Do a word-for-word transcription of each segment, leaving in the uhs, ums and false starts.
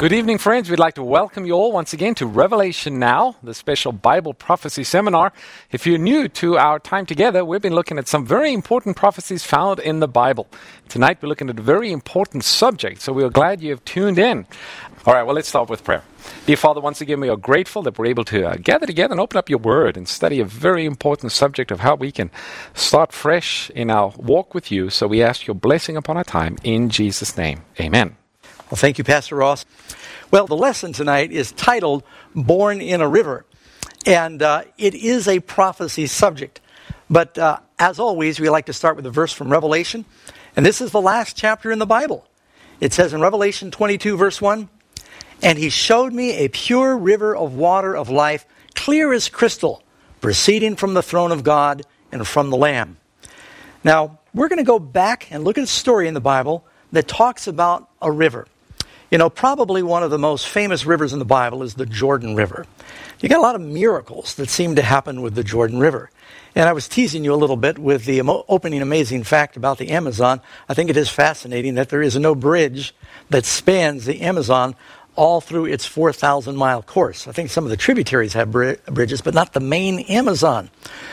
Good evening, friends. We'd like to welcome you all once again to Revelation Now, the special Bible prophecy seminar. If you're new to our time together, we've been looking at some very important prophecies found in the Bible. Tonight, we're looking at a very important subject, so we're glad you have tuned in. All right, well, let's start with prayer. Dear Father, once again, we are grateful that we're able to uh, gather together and open up your word and study a very important subject of how we can start fresh in our walk with you. So we ask your blessing upon our time in Jesus' name. Amen. Well, thank you, Pastor Ross. Well, the lesson tonight is titled, Born in a River. And uh, it is a prophecy subject. But uh, as always, we like to start with a verse from Revelation. And this is the last chapter in the Bible. It says in Revelation twenty-two, verse one, "And he showed me a pure river of water of life, clear as crystal, proceeding from the throne of God and from the Lamb." Now, we're going to go back and look at a story in the Bible that talks about a river. You know, probably one of the most famous rivers in the Bible is the Jordan River. You got a lot of miracles that seem to happen with the Jordan River. And I was teasing you a little bit with the opening amazing fact about the Amazon. I think it is fascinating that there is no bridge that spans the Amazon all through its four thousand mile course. I think some of the tributaries have bri- bridges, but not the main Amazon.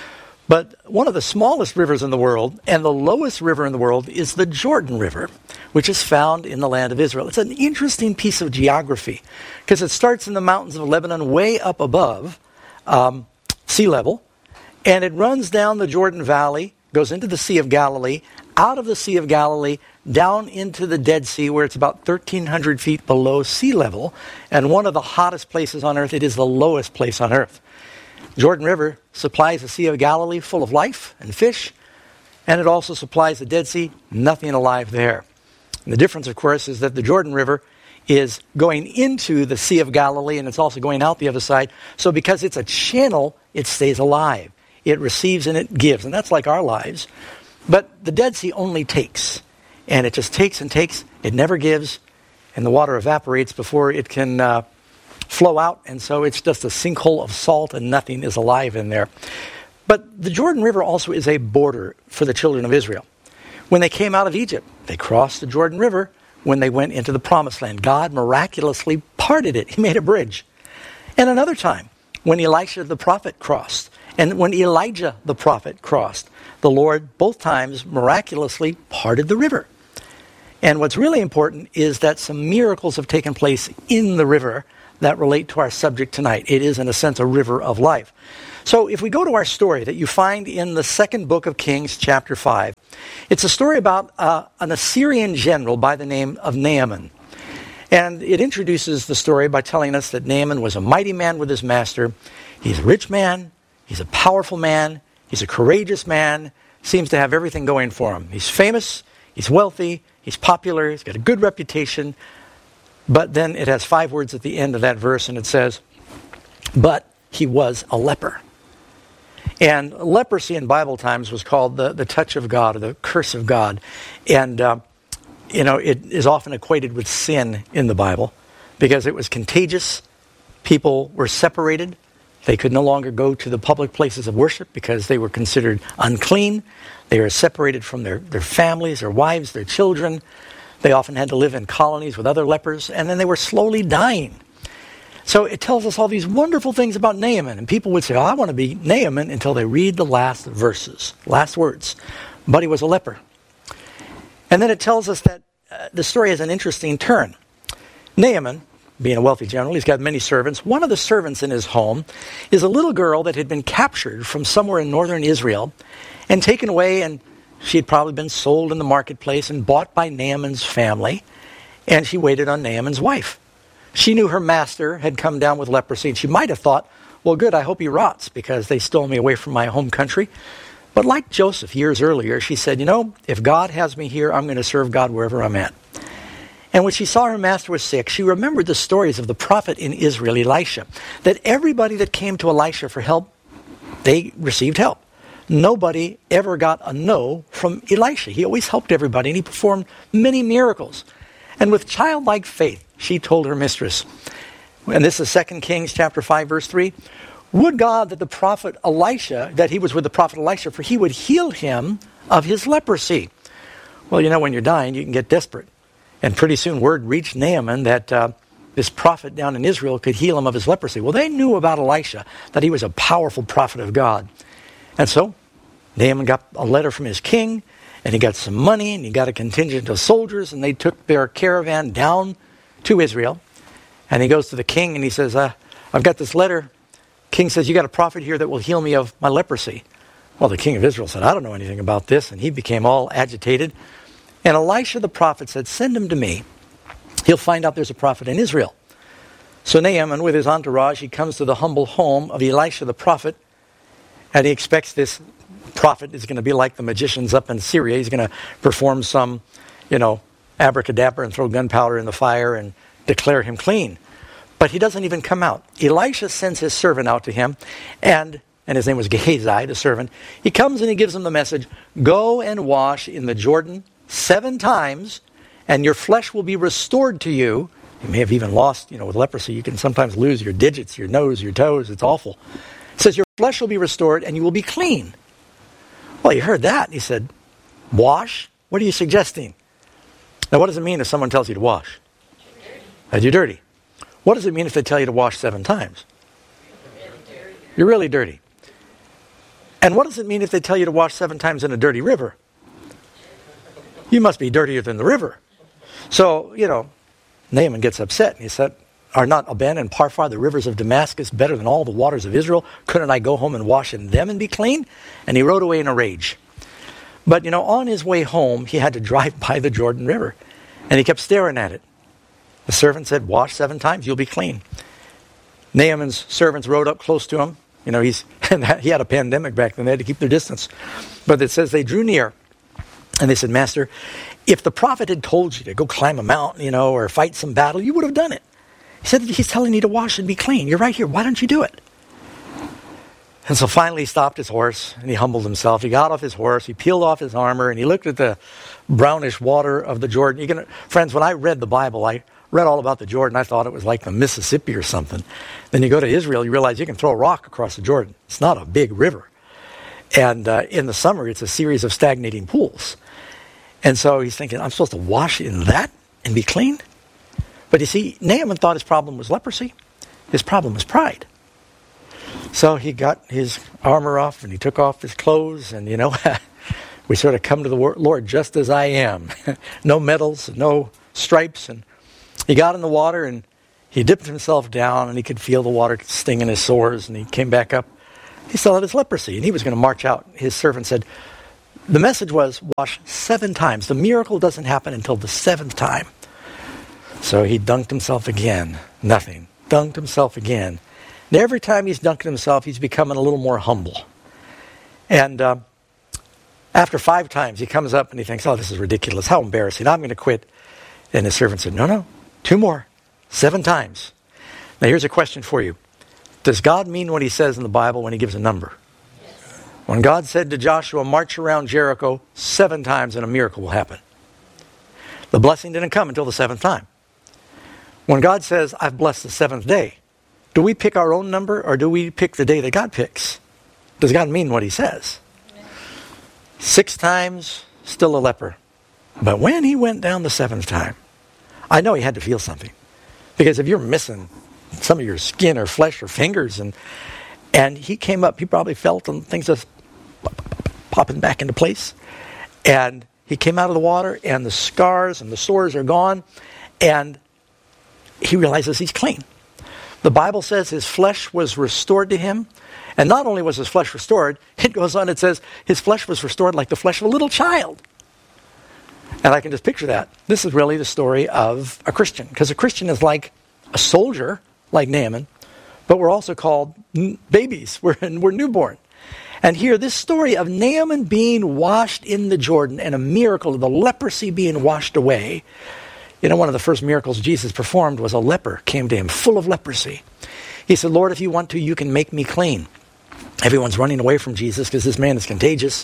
But one of the smallest rivers in the world and the lowest river in the world is the Jordan River, which is found in the land of Israel. It's an interesting piece of geography because it starts in the mountains of Lebanon way up above um, sea level, and it runs down the Jordan Valley, goes into the Sea of Galilee, out of the Sea of Galilee, down into the Dead Sea where it's about thirteen hundred feet below sea level, and one of the hottest places on earth. It is the lowest place on earth. Jordan River supplies the Sea of Galilee full of life and fish, and it also supplies the Dead Sea, nothing alive there. And the difference, of course, is that the Jordan River is going into the Sea of Galilee, and it's also going out the other side. So because it's a channel, it stays alive. It receives and it gives, and that's like our lives. But the Dead Sea only takes, and it just takes and takes. It never gives, and the water evaporates before it can uh, flow out, and so it's just a sinkhole of salt and nothing is alive in there. But the Jordan River also is a border for the children of Israel. When they came out of Egypt, they crossed the Jordan River. When they went into the Promised Land, God miraculously parted it. He made a bridge. And another time, when Elisha the prophet crossed, and when Elijah the prophet crossed, the Lord both times miraculously parted the river. And what's really important is that some miracles have taken place in the river that relate to our subject tonight. It is, in a sense, a river of life. So if we go to our story that you find in the second book of Kings, chapter five, it's a story about uh, an Assyrian general by the name of Naaman. And it introduces the story by telling us that Naaman was a mighty man with his master. He's a rich man. He's a powerful man. He's a courageous man. Seems to have everything going for him. He's famous. He's wealthy. He's popular. He's got a good reputation. But then it has five words at the end of that verse, and it says, but he was a leper. And leprosy in Bible times was called the, the touch of God or the curse of God. And, uh, you know, it is often equated with sin in the Bible because it was contagious. People were separated. They could no longer go to the public places of worship because they were considered unclean. They were separated from their, their families, their wives, their children. They often had to live in colonies with other lepers, and then they were slowly dying. So it tells us all these wonderful things about Naaman, and people would say, oh, I want to be Naaman, until they read the last verses, last words. But he was a leper. And then it tells us that uh, the story has an interesting turn. Naaman, being a wealthy general, he's got many servants. One of the servants in his home is a little girl that had been captured from somewhere in northern Israel and taken away, and she had probably been sold in the marketplace and bought by Naaman's family, and she waited on Naaman's wife. She knew her master had come down with leprosy, and she might have thought, well, good, I hope he rots, because they stole me away from my home country. But like Joseph years earlier, she said, you know, if God has me here, I'm going to serve God wherever I'm at. And when she saw her master was sick, she remembered the stories of the prophet in Israel, Elisha, that everybody that came to Elisha for help, they received help. Nobody ever got a no from Elisha. He always helped everybody, and he performed many miracles. And with childlike faith, she told her mistress, and this is Second Kings chapter five, verse three, would God that the prophet Elisha, that he was with the prophet Elisha, for he would heal him of his leprosy. Well, you know, when you're dying, you can get desperate. And pretty soon word reached Naaman that uh, this prophet down in Israel could heal him of his leprosy. Well, they knew about Elisha, that he was a powerful prophet of God. And so Naaman got a letter from his king, and he got some money, and he got a contingent of soldiers, and they took their caravan down to Israel. And he goes to the king, and he says, uh, I've got this letter. King says, you got a prophet here that will heal me of my leprosy. Well, the king of Israel said, I don't know anything about this. And he became all agitated. And Elisha the prophet said, send him to me. He'll find out there's a prophet in Israel. So Naaman, with his entourage, he comes to the humble home of Elisha the prophet. And he expects this prophet is going to be like the magicians up in Syria. He's going to perform some, you know, abracadabra and throw gunpowder in the fire and declare him clean. But he doesn't even come out. Elisha sends his servant out to him, and and his name was Gehazi, the servant. He comes and he gives him the message, go and wash in the Jordan seven times, and your flesh will be restored to you. You may have even lost, you know, with leprosy, you can sometimes lose your digits, your nose, your toes. It's awful. It says your flesh will be restored and you will be clean. Well, you heard that. He said, wash? What are you suggesting? Now, what does it mean if someone tells you to wash? That you're dirty. What does it mean if they tell you to wash seven times? You're really dirty. And what does it mean if they tell you to wash seven times in a dirty river? You must be dirtier than the river. So, you know, Naaman gets upset. And he said, are not Aben and Parfar, the rivers of Damascus, better than all the waters of Israel? Couldn't I go home and wash in them and be clean? And he rode away in a rage. But, you know, on his way home, he had to drive by the Jordan River. And he kept staring at it. The servant said, wash seven times, you'll be clean. Naaman's servants rode up close to him. You know, he's he had a pandemic back then. They had to keep their distance. But it says they drew near. And they said, Master, if the prophet had told you to go climb a mountain, you know, or fight some battle, you would have done it. He said, he's telling you to wash and be clean. You're right here. Why don't you do it? And so finally he stopped his horse and he humbled himself. He got off his horse. He peeled off his armor and he looked at the brownish water of the Jordan. You can, friends, when I read the Bible, I read all about the Jordan. I thought it was like the Mississippi or something. Then you go to Israel, you realize you can throw a rock across the Jordan. It's not a big river. And uh, in the summer, it's a series of stagnating pools. And so he's thinking, I'm supposed to wash in that and be clean? But you see, Naaman thought his problem was leprosy. His problem was pride. So he got his armor off and he took off his clothes. And, you know, we sort of come to the Lord just as I am. No medals, no stripes. And he got in the water and he dipped himself down and he could feel the water sting in his sores. And he came back up. He still had his leprosy and he was going to march out. His servant said, the message was wash seven times. The miracle doesn't happen until the seventh time. So he dunked himself again. Nothing. Dunked himself again. And every time he's dunked himself, he's becoming a little more humble. And uh, after five times, he comes up and he thinks, oh, this is ridiculous. How embarrassing. I'm going to quit. And his servant said, no, no, two more. Seven times. Now here's a question for you. Does God mean what he says in the Bible when he gives a number? Yes. When God said to Joshua, march around Jericho seven times and a miracle will happen. The blessing didn't come until the seventh time. When God says, I've blessed the seventh day, do we pick our own number or do we pick the day that God picks? Does God mean what he says? Amen. Six times, still a leper. But when he went down the seventh time, I know he had to feel something. Because if you're missing some of your skin or flesh or fingers, and and he came up, he probably felt things just popping back into place. And he came out of the water and the scars and the sores are gone. And he realizes he's clean. The Bible says his flesh was restored to him. And not only was his flesh restored, it goes on, it says his flesh was restored like the flesh of a little child. And I can just picture that. This is really the story of a Christian. Because a Christian is like a soldier, like Naaman. But we're also called babies. We're, we're newborn. And here, this story of Naaman being washed in the Jordan and a miracle of the leprosy being washed away. You know, one of the first miracles Jesus performed was a leper came to him full of leprosy. He said, Lord, if you want to, you can make me clean. Everyone's running away from Jesus because this man is contagious.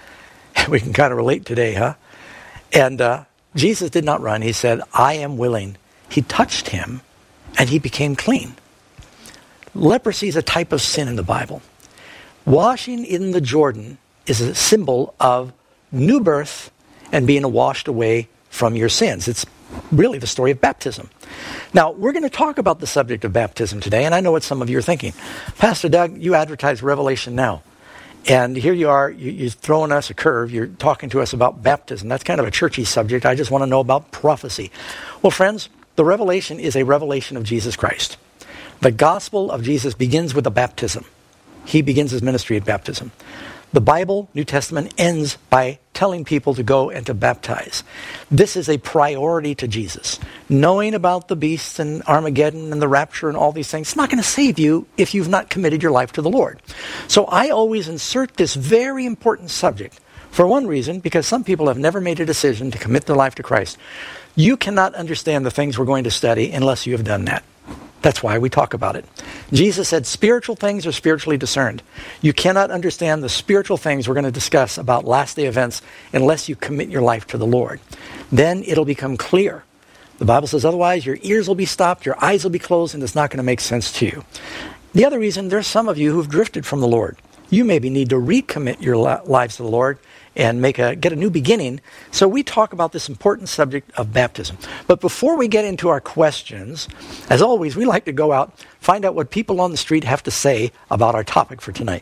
We can kind of relate today, huh? And uh, Jesus did not run. He said, I am willing. He touched him and he became clean. Leprosy is a type of sin in the Bible. Washing in the Jordan is a symbol of new birth and being washed away from your sins. It's really the story of baptism. Now, we're going to talk about the subject of baptism today, and I know what some of you are thinking. Pastor Doug, you advertise Revelation Now. And here you are, you, you're throwing us a curve. You're talking to us about baptism. That's kind of a churchy subject. I just want to know about prophecy. Well, friends, the revelation is a revelation of Jesus Christ. The gospel of Jesus begins with a baptism. He begins his ministry at baptism. The Bible, New Testament, ends by telling people to go and to baptize. This is a priority to Jesus. Knowing about the beast and Armageddon and the rapture and all these things, it's not going to save you if you've not committed your life to the Lord. So I always insert this very important subject. For one reason, because some people have never made a decision to commit their life to Christ. You cannot understand the things we're going to study unless you have done that. That's why we talk about it. Jesus said spiritual things are spiritually discerned. You cannot understand the spiritual things we're going to discuss about last day events unless you commit your life to the Lord. Then it'll become clear. The Bible says otherwise your ears will be stopped, your eyes will be closed, and it's not going to make sense to you. The other reason, there's some of you who've drifted from the Lord. You maybe need to recommit your lives to the Lord and make a get a new beginning. So we talk about this important subject of baptism. But before we get into our questions, as always, we like to go out, find out what people on the street have to say about our topic for tonight.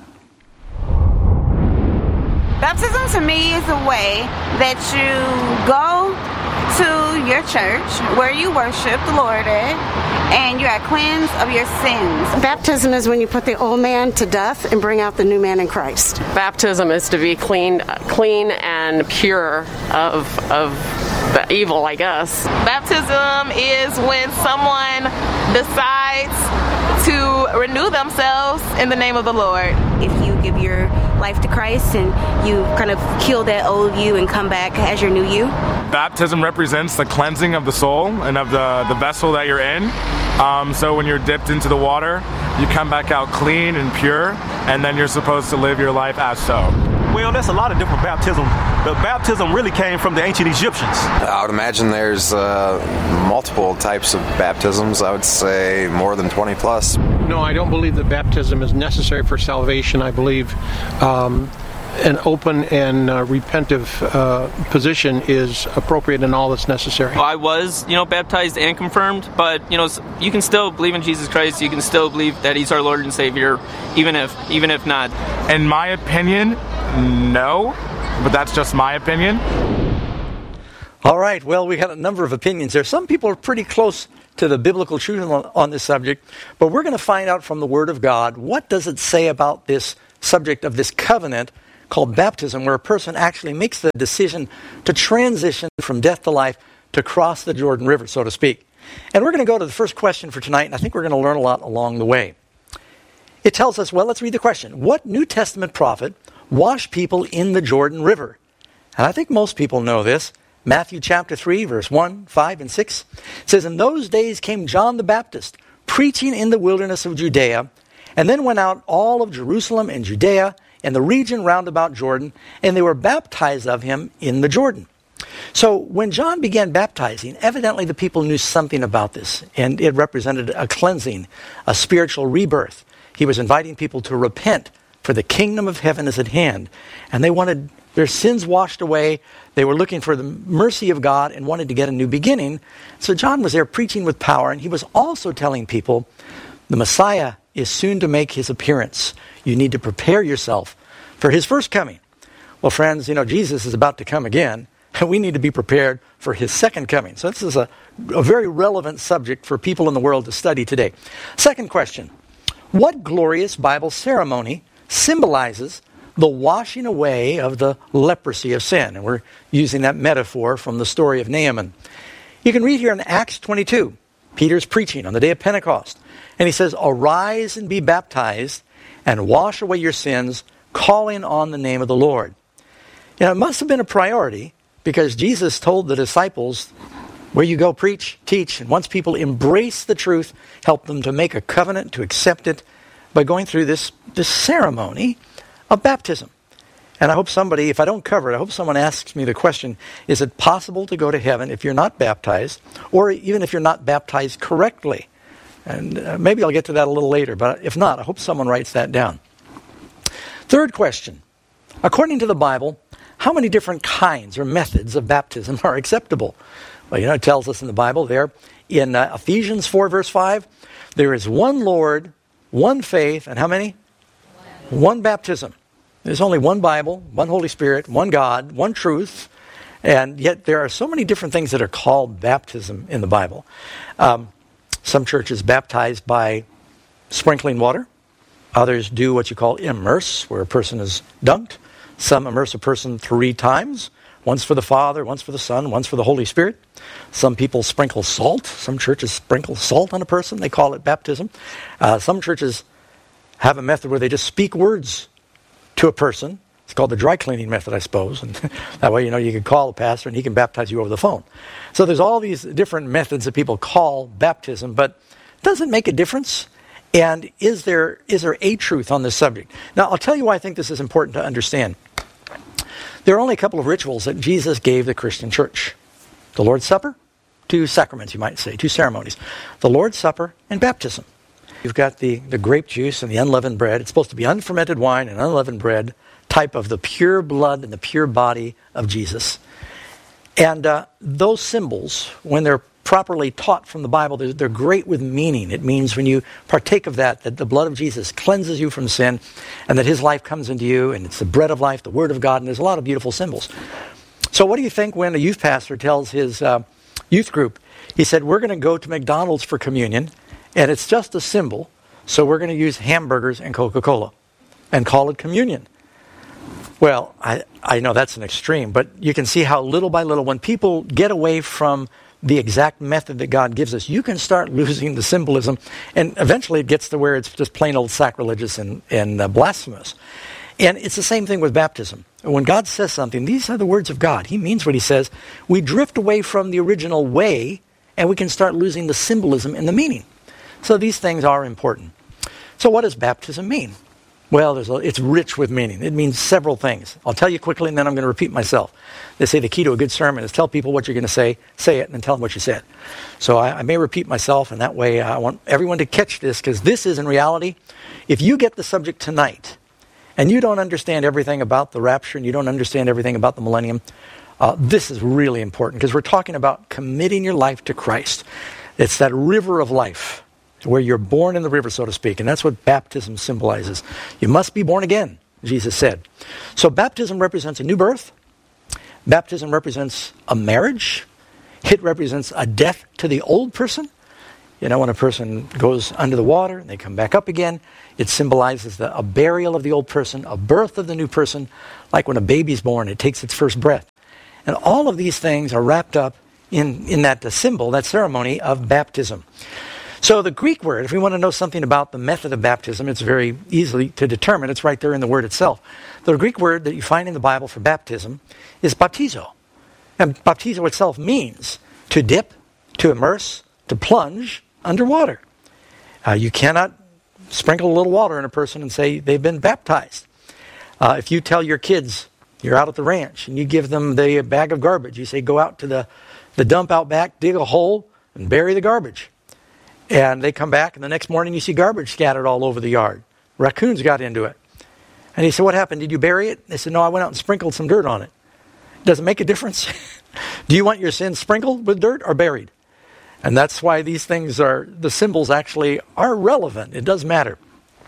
Baptism to me is a way that you go to your church where you worship the Lord at, and you are cleansed of your sins. Baptism is when you put the old man to death and bring out the new man in Christ. Baptism is to be clean, clean and pure of of the evil, I guess. Baptism is when someone decides to renew themselves in the name of the Lord. If you give your life to Christ and you kind of kill that old you and come back as your new you. Baptism represents the cleansing of the soul and of the, the vessel that you're in. Um, so when you're dipped into the water, you come back out clean and pure, and then you're supposed to live your life as so. Well, there's a lot of different baptism. The baptism really came from the ancient Egyptians. I would imagine there's uh, multiple types of baptisms. I would say more than twenty plus. No, I don't believe that baptism is necessary for salvation. I believe um, an open and uh, repentive uh, position is appropriate and all that's necessary. Well, I was, you know, baptized and confirmed, but, you know, you can still believe in Jesus Christ. You can still believe that he's our Lord and Savior, even if, even if not. In my opinion, no, but that's just my opinion. All right, well, we had a number of opinions there. Some people are pretty close to the biblical truth on, on this subject, but we're going to find out from the Word of God, what does it say about this subject of this covenant called baptism, where a person actually makes the decision to transition from death to life, to cross the Jordan River, so to speak. And we're going to go to the first question for tonight, and I think we're going to learn a lot along the way. It tells us, well, let's read the question. What New Testament prophet washed people in the Jordan River? And I think most people know this. Matthew chapter three, verse one, five, and six. It says, "In those days came John the Baptist, preaching in the wilderness of Judea, and then went out all of Jerusalem and Judea, and the region round about Jordan, and they were baptized of him in the Jordan." So when John began baptizing, evidently the people knew something about this, and it represented a cleansing, a spiritual rebirth. He was inviting people to repent, for the kingdom of heaven is at hand. And they wanted their sins washed away. They were looking for the mercy of God and wanted to get a new beginning. So John was there preaching with power, and he was also telling people, the Messiah is soon to make his appearance. You need to prepare yourself for his first coming. Well, friends, you know, Jesus is about to come again, and we need to be prepared for his second coming. So this is a, a very relevant subject for people in the world to study today. Second question, what glorious Bible ceremony symbolizes the washing away of the leprosy of sin? And we're using that metaphor from the story of Naaman. You can read here in Acts twenty-two. Peter's preaching on the day of Pentecost. And he says, "Arise and be baptized and wash away your sins, calling on the name of the Lord." Now, it must have been a priority because Jesus told the disciples, where you go, preach, teach. And once people embrace the truth, help them to make a covenant, to accept it by going through this, this ceremony of baptism. And I hope somebody, if I don't cover it, I hope someone asks me the question, is it possible to go to heaven if you're not baptized, or even if you're not baptized correctly? And uh, maybe I'll get to that a little later, but if not, I hope someone writes that down. Third question. According to the Bible, how many different kinds or methods of baptism are acceptable? Well, you know, it tells us in the Bible there, in uh, Ephesians four, verse five, there is one Lord, one faith, and how many? One, one baptism. There's only one Bible, one Holy Spirit, one God, one truth, and yet there are so many different things that are called baptism in the Bible. Um, some churches baptize by sprinkling water. Others do what you call immerse, where a person is dunked. Some immerse a person three times. Once for the Father, once for the Son, once for the Holy Spirit. Some people sprinkle salt. Some churches sprinkle salt on a person. They call it baptism. Uh, some churches have a method where they just speak words to a person. It's called the dry cleaning method, I suppose. And that way, you know, you can call a pastor and he can baptize you over the phone. So there's all these different methods that people call baptism, but does it make a difference? And is there is there a truth on this subject? Now, I'll tell you why I think this is important to understand. There are only a couple of rituals that Jesus gave the Christian church. The Lord's Supper, two sacraments, you might say, two ceremonies. The Lord's Supper and baptism. You've got the, the grape juice and the unleavened bread. It's supposed to be unfermented wine and unleavened bread, type of the pure blood and the pure body of Jesus. And uh, those symbols, when they're properly taught from the Bible, they're, they're great with meaning. It means when you partake of that, that the blood of Jesus cleanses you from sin and that his life comes into you, and it's the bread of life, the word of God, and there's a lot of beautiful symbols. So what do you think when a youth pastor tells his uh, youth group, he said, we're going to go to McDonald's for communion, and it's just a symbol, so we're going to use hamburgers and Coca-Cola and call it communion. Well, I, I know that's an extreme, but you can see how little by little, when people get away from the exact method that God gives us, you can start losing the symbolism, and eventually it gets to where it's just plain old sacrilegious and, and uh, blasphemous. And it's the same thing with baptism. When God says something, these are the words of God. He means what he says. We drift away from the original way, and we can start losing the symbolism and the meaning. So these things are important. So what does baptism mean? Well, there's a, it's rich with meaning. It means several things. I'll tell you quickly, and then I'm going to repeat myself. They say the key to a good sermon is tell people what you're going to say, say it, and then tell them what you said. So I, I may repeat myself, and that way I want everyone to catch this, because this is, in reality, if you get the subject tonight, and you don't understand everything about the rapture, and you don't understand everything about the millennium, uh, this is really important, because we're talking about committing your life to Christ. It's that river of life, where you're born in the river, so to speak. And that's what baptism symbolizes. You must be born again, Jesus said. So baptism represents a new birth. Baptism represents a marriage. It represents a death to the old person. You know, when a person goes under the water and they come back up again, it symbolizes the, a burial of the old person, a birth of the new person, like when a baby's born, it takes its first breath. And all of these things are wrapped up in, in that uh, symbol, that ceremony of baptism. So the Greek word, if we want to know something about the method of baptism, it's very easily to determine. It's right there in the word itself. The Greek word that you find in the Bible for baptism is baptizo. And baptizo itself means to dip, to immerse, to plunge underwater. Uh, you cannot sprinkle a little water on a person and say they've been baptized. Uh, if you tell your kids, you're out at the ranch, and you give them the bag of garbage, you say go out to the, the dump out back, dig a hole, and bury the garbage. And they come back, and the next morning you see garbage scattered all over the yard. Raccoons got into it. And he said, what happened? Did you bury it? They said, no, I went out and sprinkled some dirt on it. Does it make a difference? Do you want your sins sprinkled with dirt or buried? And that's why these things are, the symbols actually are relevant. It does matter.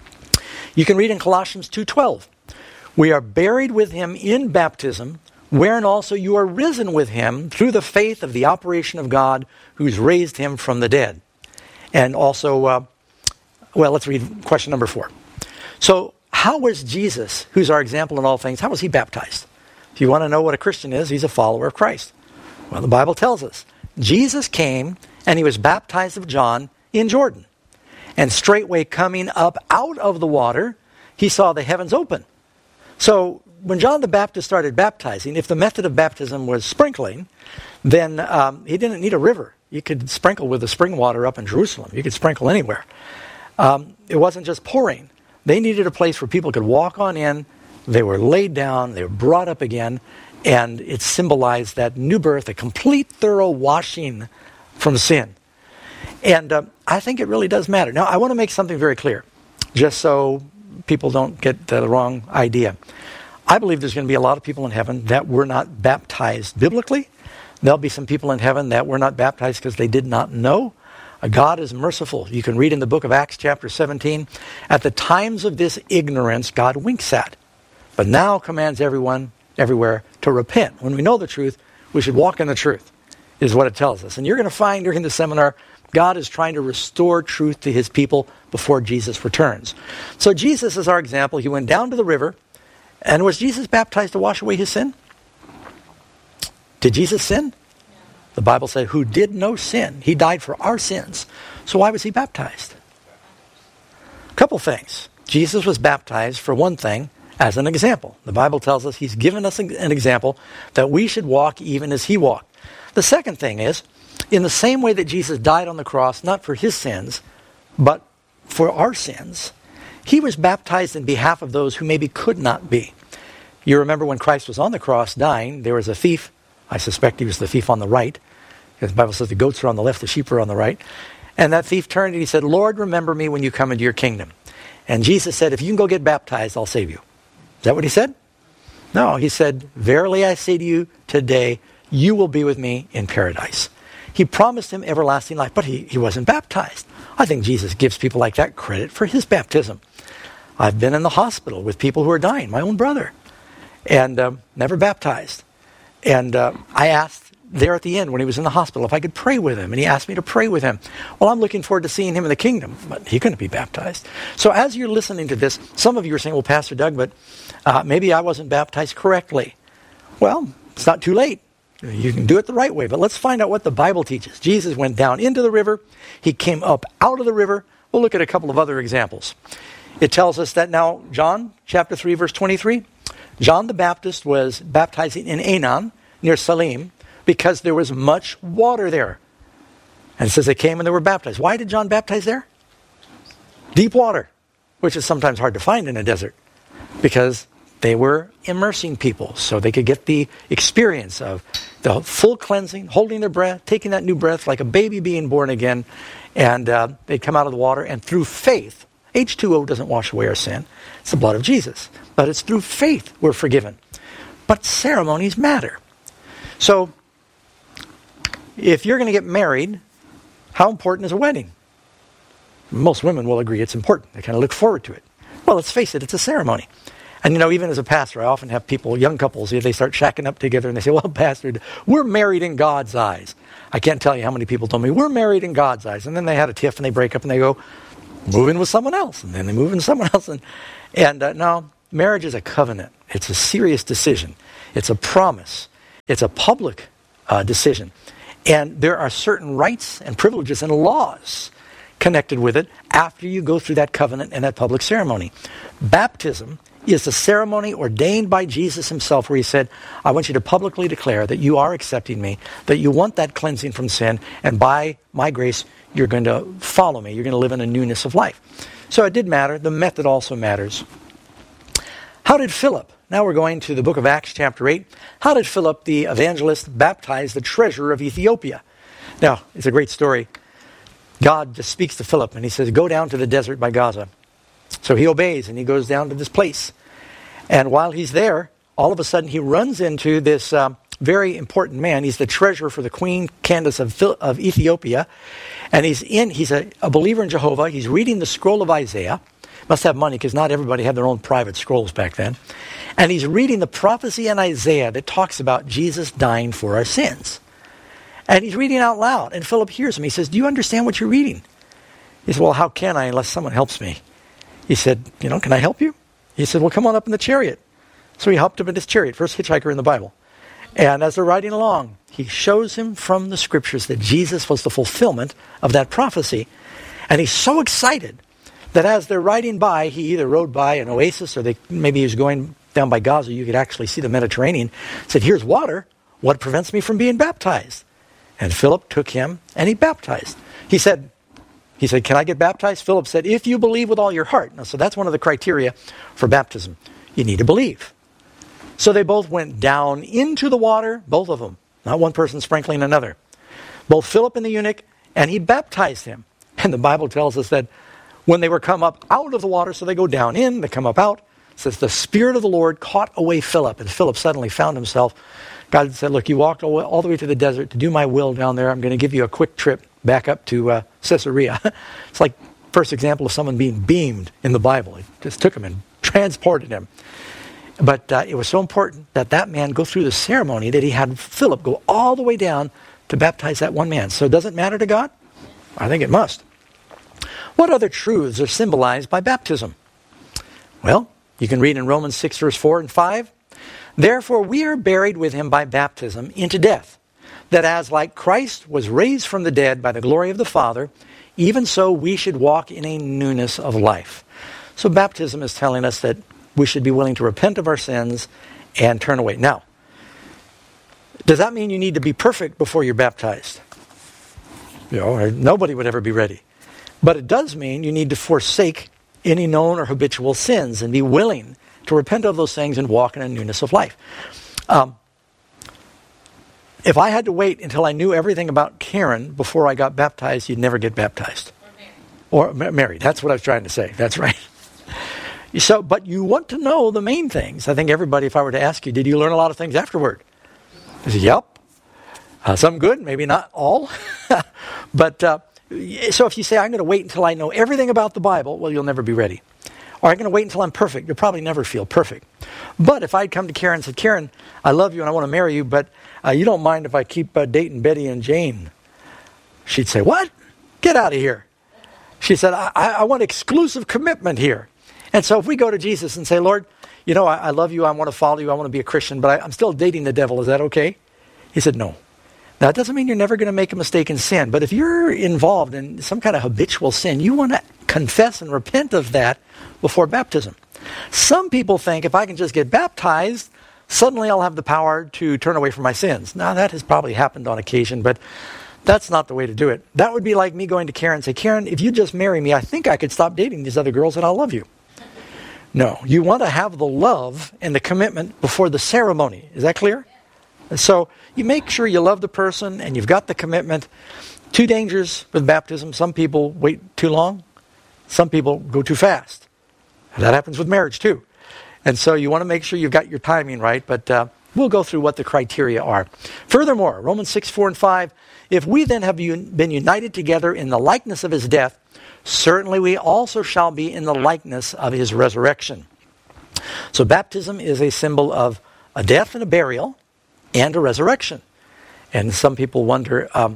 You can read in Colossians two twelve, we are buried with him in baptism, wherein also you are risen with him through the faith of the operation of God who's raised him from the dead. And also, uh, well, let's read question number four. So, how was Jesus, who's our example in all things, how was he baptized? If you want to know what a Christian is, he's a follower of Christ. Well, the Bible tells us. Jesus came and he was baptized of John in Jordan. And straightway coming up out of the water, he saw the heavens open. So, when John the Baptist started baptizing, if the method of baptism was sprinkling, then um, he didn't need a river. You could sprinkle with the spring water up in Jerusalem. You could sprinkle anywhere. Um, it wasn't just pouring. They needed a place where people could walk on in. They were laid down. They were brought up again. And it symbolized that new birth, a complete thorough washing from sin. And uh, I think it really does matter. Now, I want to make something very clear, just so people don't get the wrong idea. I believe there's going to be a lot of people in heaven that were not baptized biblically. There'll be some people in heaven that were not baptized because they did not know. God is merciful. You can read in the book of Acts chapter seventeen, at the times of this ignorance, God winks at, but now commands everyone, everywhere, to repent. When we know the truth, we should walk in the truth, is what it tells us. And you're going to find during the seminar, God is trying to restore truth to his people before Jesus returns. So Jesus is our example. He went down to the river, and was Jesus baptized to wash away his sin? Did Jesus sin? The Bible said, who did no sin. He died for our sins. So why was he baptized? A couple things. Jesus was baptized, for one thing, as an example. The Bible tells us he's given us an example that we should walk even as he walked. The second thing is, in the same way that Jesus died on the cross, not for his sins, but for our sins, he was baptized in behalf of those who maybe could not be. You remember when Christ was on the cross dying, there was a thief. I suspect he was the thief on the right. Because the Bible says the goats are on the left, the sheep are on the right. And that thief turned and he said, Lord, remember me when you come into your kingdom. And Jesus said, if you can go get baptized, I'll save you. Is that what he said? No, he said, verily I say to you today, you will be with me in paradise. He promised him everlasting life, but he, he wasn't baptized. I think Jesus gives people like that credit for his baptism. I've been in the hospital with people who are dying, my own brother, and um, never baptized. And uh, I asked there at the end when he was in the hospital if I could pray with him, and he asked me to pray with him. Well, I'm looking forward to seeing him in the kingdom, but he couldn't be baptized. So as you're listening to this, some of you are saying, well, Pastor Doug, but uh, maybe I wasn't baptized correctly. Well, it's not too late. You can do it the right way, but let's find out what the Bible teaches. Jesus went down into the river. He came up out of the river. We'll look at a couple of other examples. It tells us that now, John chapter three, verse twenty-three, John the Baptist was baptizing in Aenon, near Salim, because there was much water there. And it says they came and they were baptized. Why did John baptize there? Deep water, which is sometimes hard to find in a desert, because they were immersing people so they could get the experience of the full cleansing, holding their breath, taking that new breath like a baby being born again, and uh, they'd come out of the water, and through faith, H two O doesn't wash away our sin. It's the blood of Jesus. But it's through faith we're forgiven. But ceremonies matter. So, if you're going to get married, how important is a wedding? Most women will agree it's important. They kind of look forward to it. Well, let's face it, it's a ceremony. And, you know, even as a pastor, I often have people, young couples, they start shacking up together and they say, well, Pastor, we're married in God's eyes. I can't tell you how many people told me, we're married in God's eyes. And then they had a tiff and they break up and they go, move in with someone else. And then they move in with someone else. And, and uh, no, marriage is a covenant. It's a serious decision. It's a promise. It's a public uh, decision. And there are certain rights and privileges and laws connected with it after you go through that covenant and that public ceremony. Baptism is the ceremony ordained by Jesus himself where he said, I want you to publicly declare that you are accepting me, that you want that cleansing from sin, and by my grace, you're going to follow me. You're going to live in a newness of life. So it did matter. The method also matters. How did Philip, now we're going to the book of Acts chapter eight, how did Philip the evangelist baptize the treasurer of Ethiopia? Now, it's a great story. God just speaks to Philip and he says, go down to the desert by Gaza. So he obeys and he goes down to this place. And while he's there, all of a sudden he runs into this um, very important man. He's the treasurer for the Queen Candace of, of Ethiopia. And he's in. He's a, a believer in Jehovah. He's reading the scroll of Isaiah. Must have money because not everybody had their own private scrolls back then. And he's reading the prophecy in Isaiah that talks about Jesus dying for our sins. And he's reading out loud. And Philip hears him. He says, do you understand what you're reading? He said, well, how can I unless someone helps me? He said, you know, can I help you? He said, well, come on up in the chariot. So he hopped up in his chariot, first hitchhiker in the Bible. And as they're riding along, he shows him from the scriptures that Jesus was the fulfillment of that prophecy. And he's so excited that as they're riding by, he either rode by an oasis or they maybe he was going down by Gaza. You could actually see the Mediterranean. Said, here's water. What prevents me from being baptized? And Philip took him and he baptized. He said, He said, can I get baptized? Philip said, if you believe with all your heart. Now, so that's one of the criteria for baptism. You need to believe. So they both went down into the water, both of them. Not one person sprinkling another. Both Philip and the eunuch, and he baptized him. And the Bible tells us that when they were come up out of the water, so they go down in, they come up out, it says the Spirit of the Lord caught away Philip, and Philip suddenly found himself God said, look, you walked all, all the way to the desert to do my will down there. I'm going to give you a quick trip back up to uh, Caesarea. It's like first example of someone being beamed in the Bible. It just took him and transported him. But uh, it was so important that that man go through the ceremony that he had Philip go all the way down to baptize that one man. So does it matter to God? I think it must. What other truths are symbolized by baptism? Well, you can read in Romans six, verse four and five. Therefore we are buried with him by baptism into death, that as like Christ was raised from the dead by the glory of the Father, even so we should walk in a newness of life. So baptism is telling us that we should be willing to repent of our sins and turn away. Now, does that mean you need to be perfect before you're baptized? You know, nobody would ever be ready. But it does mean you need to forsake any known or habitual sins and be willing to repent of those things and walk in a newness of life. Um, if I had to wait until I knew everything about Karen before I got baptized, you'd never get baptized. Or married. Or married. That's what I was trying to say. That's right. So, but you want to know the main things. I think everybody, if I were to ask you, did you learn a lot of things afterward? I said, yep. Uh, some good, maybe not all. But uh, so if you say, I'm going to wait until I know everything about the Bible, well, you'll never be ready. Or I'm going to wait until I'm perfect. You'll probably never feel perfect. But if I'd come to Karen and said, Karen, I love you and I want to marry you, but uh, you don't mind if I keep uh, dating Betty and Jane. She'd say, what? Get out of here. She said, I, I want exclusive commitment here. And so if we go to Jesus and say, Lord, you know, I, I love you, I want to follow you, I want to be a Christian, but I, I'm still dating the devil, is that okay? He said, no. Now, that doesn't mean you're never going to make a mistake in sin, but if you're involved in some kind of habitual sin, you want to confess and repent of that before baptism. Some people think if I can just get baptized, suddenly I'll have the power to turn away from my sins. Now, that has probably happened on occasion, but that's not the way to do it. That would be like me going to Karen and say, Karen, if you just marry me, I think I could stop dating these other girls and I'll love you. No, you want to have the love and the commitment before the ceremony. Is that clear? So you make sure you love the person and you've got the commitment. Two dangers with baptism. Some people wait too long. Some people go too fast. That happens with marriage too. And so you want to make sure you've got your timing right, but uh, we'll go through what the criteria are. Furthermore, Romans six, four and five, if we then have been united together in the likeness of his death, certainly we also shall be in the likeness of his resurrection. So baptism is a symbol of a death and a burial and a resurrection. And some people wonder, um,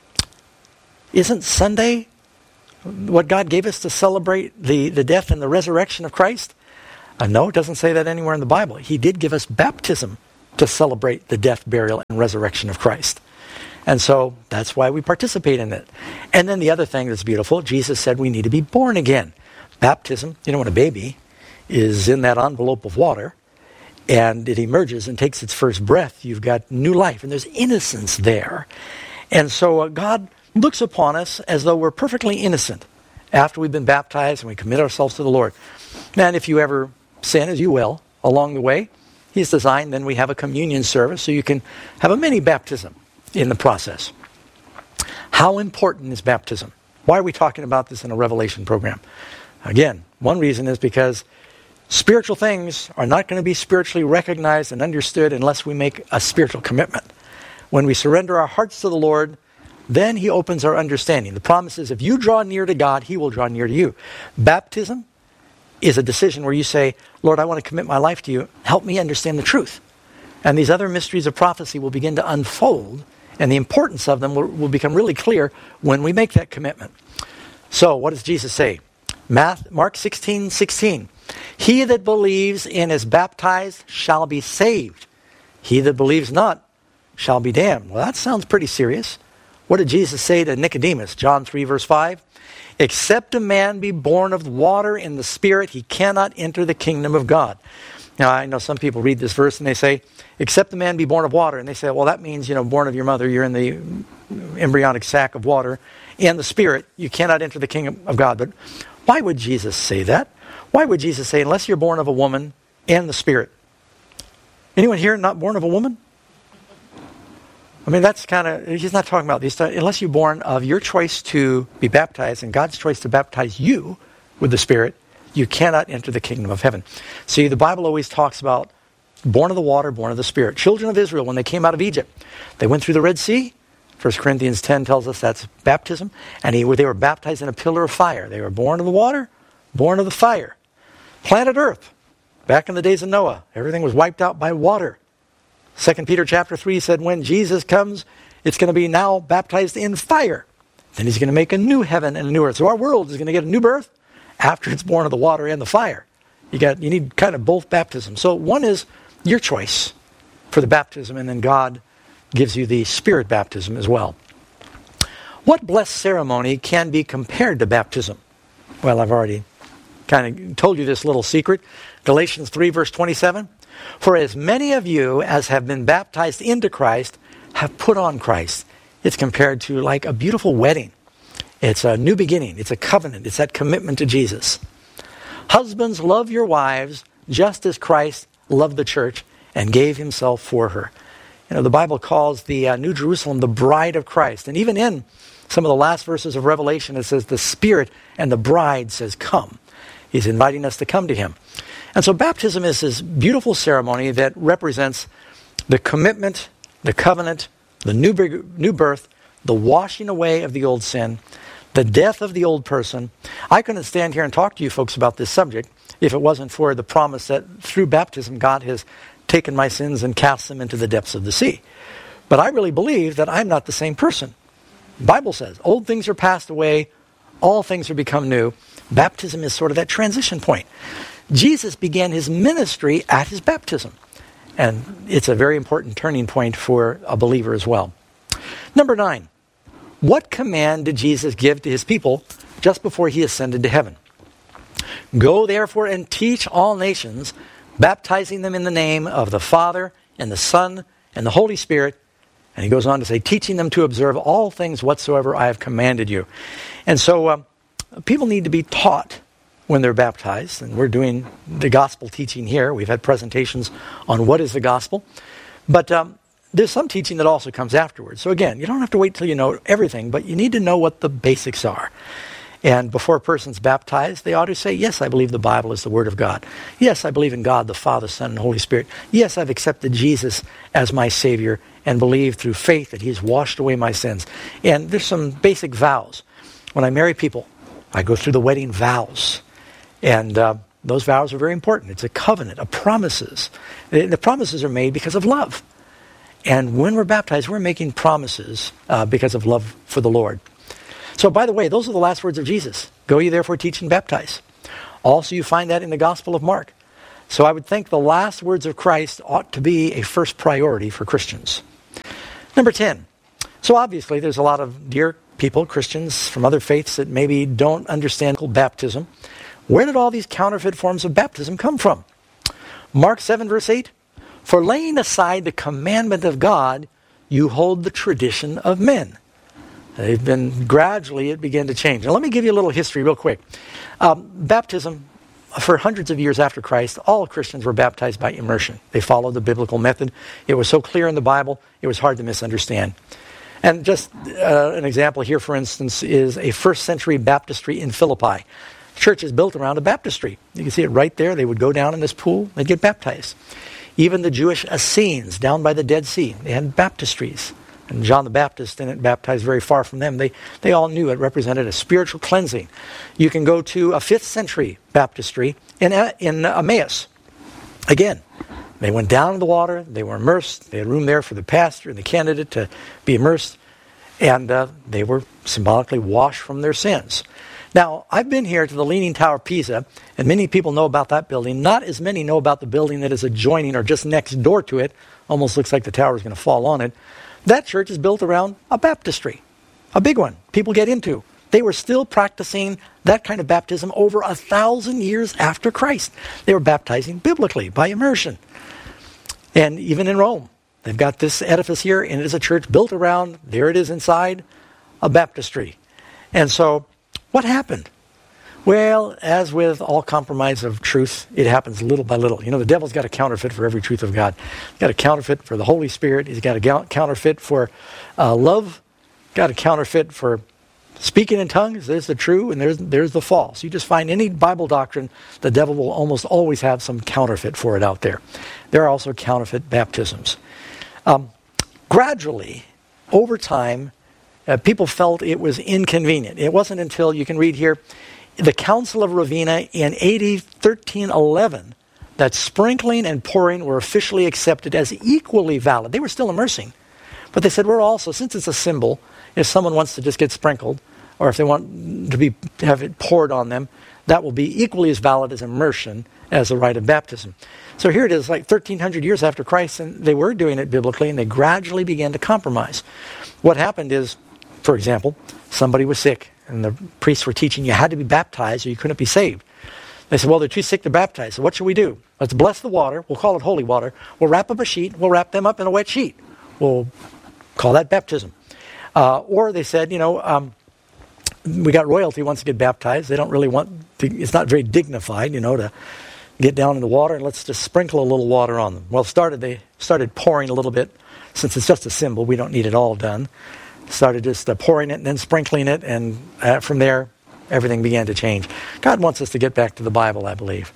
isn't Sunday what God gave us to celebrate the, the death and the resurrection of Christ? Uh, no, it doesn't say that anywhere in the Bible. He did give us baptism to celebrate the death, burial, and resurrection of Christ. And so that's why we participate in it. And then the other thing that's beautiful, Jesus said we need to be born again. Baptism, you know, when a baby is in that envelope of water and it emerges and takes its first breath, you've got new life and there's innocence there. And so uh, God looks upon us as though we're perfectly innocent after we've been baptized and we commit ourselves to the Lord. And if you ever sin, as you will, along the way, He's designed, then we have a communion service so you can have a mini baptism in the process. How important is baptism? Why are we talking about this in a Revelation program? Again, one reason is because spiritual things are not going to be spiritually recognized and understood unless we make a spiritual commitment. When we surrender our hearts to the Lord, then He opens our understanding. The promise is if you draw near to God, He will draw near to you. Baptism is a decision where you say, Lord, I want to commit my life to you. Help me understand the truth. And these other mysteries of prophecy will begin to unfold, and the importance of them will, will become really clear when we make that commitment. So, what does Jesus say? Math, Mark sixteen sixteen. He that believes and is baptized shall be saved. He that believes not shall be damned. Well, that sounds pretty serious. What did Jesus say to Nicodemus? John three, verse five. Except a man be born of water and the Spirit, he cannot enter the kingdom of God. Now, I know some people read this verse and they say, except the man be born of water. And they say, well, that means, you know, born of your mother, you're in the embryonic sac of water. And the Spirit, you cannot enter the kingdom of God. But why would Jesus say that? Why would Jesus say, unless you're born of a woman and the Spirit? Anyone here not born of a woman? I mean, that's kind of, he's not talking about these. Unless you're born of your choice to be baptized and God's choice to baptize you with the Spirit, you cannot enter the kingdom of heaven. See, the Bible always talks about born of the water, born of the Spirit. Children of Israel, when they came out of Egypt, they went through the Red Sea. First Corinthians ten tells us that's baptism. And he, they were baptized in a pillar of fire. They were born of the water, born of the fire. Planet Earth, back in the days of Noah, everything was wiped out by water. Second Peter chapter three said when Jesus comes, it's going to be now baptized in fire. Then he's going to make a new heaven and a new earth. So our world is going to get a new birth after it's born of the water and the fire. You got you need kind of both baptisms. So one is your choice for the baptism, and then God gives you the Spirit baptism as well. What blessed ceremony can be compared to baptism? Well, I've already kind of told you this little secret. Galatians three verse twenty-seven. For as many of you as have been baptized into Christ have put on Christ. It's compared to like a beautiful wedding. It's a new beginning. It's a covenant. It's that commitment to Jesus. Husbands, love your wives just as Christ loved the church and gave himself for her. You know, the Bible calls the uh, New Jerusalem the bride of Christ. And even in some of the last verses of Revelation, it says the Spirit and the bride says, come. He's inviting us to come to him. And so baptism is this beautiful ceremony that represents the commitment, the covenant, the new, new birth, the washing away of the old sin, the death of the old person. I couldn't stand here and talk to you folks about this subject if it wasn't for the promise that through baptism God has taken my sins and cast them into the depths of the sea. But I really believe that I'm not the same person. The Bible says, old things are passed away, all things are become new. Baptism is sort of that transition point. Jesus began his ministry at his baptism. And it's a very important turning point for a believer as well. Number nine, what command did Jesus give to his people just before he ascended to heaven? Go therefore and teach all nations, baptizing them in the name of the Father and the Son and the Holy Spirit. And he goes on to say, teaching them to observe all things whatsoever I have commanded you. And so uh, people need to be taught when they're baptized. And we're doing the gospel teaching here. We've had presentations on what is the gospel. But um, there's some teaching that also comes afterwards. So again, you don't have to wait till you know everything, but you need to know what the basics are. And before a person's baptized, they ought to say, yes, I believe the Bible is the Word of God. Yes, I believe in God, the Father, Son, and Holy Spirit. Yes, I've accepted Jesus as my Savior and believe through faith that He's washed away my sins. And there's some basic vows. When I marry people, I go through the wedding vows. And uh, those vows are very important. It's a covenant, a promises. The promises are made because of love. And when we're baptized, we're making promises uh, because of love for the Lord. So, by the way, those are the last words of Jesus. Go ye therefore, teach and baptize. Also, you find that in the Gospel of Mark. So I would think the last words of Christ ought to be a first priority for Christians. Number ten. So obviously, there's a lot of dear people, Christians from other faiths that maybe don't understand baptism. Where did all these counterfeit forms of baptism come from? Mark seven, verse eight. For laying aside the commandment of God, you hold the tradition of men. They've been, gradually it began to change. Now let me give you a little history real quick. Um, baptism, for hundreds of years after Christ, all Christians were baptized by immersion. They followed the biblical method. It was so clear in the Bible, it was hard to misunderstand. And just uh, an example here, for instance, is a first century baptistry in Philippi. Church is built around a baptistry. You can see it right there. They would go down in this pool, they'd get baptized. Even the Jewish Essenes down by the Dead Sea, they had baptistries. And John the Baptist didn't baptize very far from them. They they all knew it represented a spiritual cleansing. You can go to a fifth century baptistry in, in Emmaus. Again, they went down in the water. They were immersed. They had room there for the pastor and the candidate to be immersed. And uh, they were symbolically washed from their sins. Now, I've been here to the Leaning Tower of Pisa, and many people know about that building. Not as many know about the building that is adjoining or just next door to it. Almost looks like the tower is going to fall on it. That church is built around a baptistry, a big one people get into. They were still practicing that kind of baptism over a thousand years after Christ. They were baptizing biblically by immersion. And even in Rome, they've got this edifice here, and it is a church built around, there it is inside, a baptistry. And so, what happened? Well, as with all compromise of truth, it happens little by little. You know, the devil's got a counterfeit for every truth of God. He's got a counterfeit for the Holy Spirit. He's got a counterfeit for uh, love. Got a counterfeit for Speaking in tongues, there's the true and there's, there's the false. You just find any Bible doctrine, the devil will almost always have some counterfeit for it out there. There are also counterfeit baptisms. Um, gradually, over time, uh, people felt it was inconvenient. It wasn't until, you can read here, the Council of Ravenna in A D thirteen eleven, that sprinkling and pouring were officially accepted as equally valid. They were still immersing. But they said, we're also, since it's a symbol, if someone wants to just get sprinkled, or if they want to be have it poured on them, that will be equally as valid as immersion as the rite of baptism. So here it is, like thirteen hundred years after Christ, and they were doing it biblically, and they gradually began to compromise. What happened is, for example, somebody was sick, and the priests were teaching you had to be baptized or you couldn't be saved. They said, well, they're too sick to baptize, so what should we do? Let's bless the water. We'll call it holy water. We'll wrap up a sheet. We'll wrap them up in a wet sheet. We'll call that baptism. Uh, or they said, you know, um, we got royalty wants to get baptized. They don't really want to, it's not very dignified, you know, to get down in the water, and let's just sprinkle a little water on them. Well, started they started pouring a little bit. Since it's just a symbol, we don't need it all done. Started just uh, pouring it and then sprinkling it, and uh, from there, everything began to change. God wants us to get back to the Bible, I believe.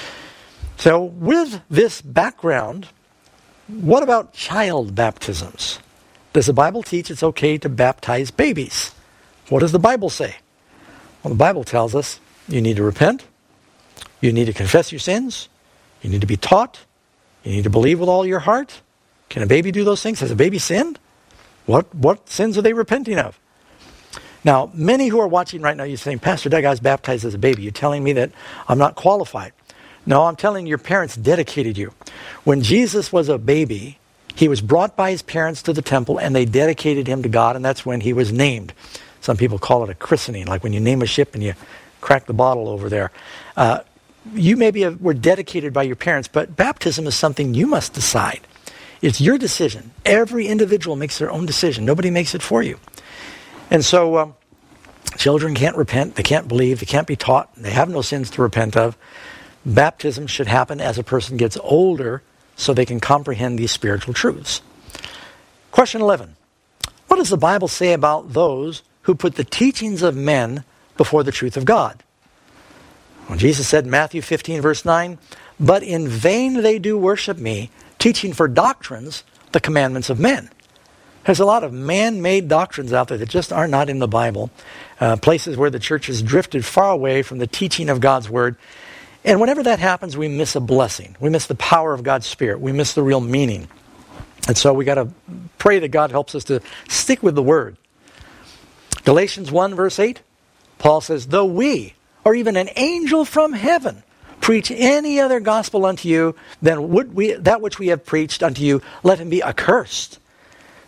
So with this background, what about child baptisms? Does the Bible teach it's okay to baptize babies? What does the Bible say? Well, the Bible tells us you need to repent, you need to confess your sins, you need to be taught, you need to believe with all your heart. Can a baby do those things? Has a baby sinned? What what sins are they repenting of? Now, many who are watching right now, you're saying, Pastor Doug, I was baptized as a baby. You're telling me that I'm not qualified. No, I'm telling you, your parents dedicated you. When Jesus was a baby, he was brought by his parents to the temple, and they dedicated him to God, and that's when he was named. Some people call it a christening, like when you name a ship and you crack the bottle over there. Uh, you maybe have, were dedicated by your parents, but baptism is something you must decide. It's your decision. Every individual makes their own decision. Nobody makes it for you. And so um, children can't repent, they can't believe, they can't be taught, they have no sins to repent of. Baptism should happen as a person gets older so they can comprehend these spiritual truths. Question eleven. What does the Bible say about those who put the teachings of men before the truth of God? Well, Jesus said in Matthew fifteen, verse nine, but in vain they do worship me, teaching for doctrines the commandments of men. There's a lot of man-made doctrines out there that just are not in the Bible. Uh, places where the church has drifted far away from the teaching of God's Word. And whenever that happens, we miss a blessing. We miss the power of God's Spirit. We miss the real meaning. And so we got to pray that God helps us to stick with the Word. Galatians one, verse eight, Paul says, though we, or even an angel from heaven, preach any other gospel unto you than would we, that which we have preached unto you, let him be accursed.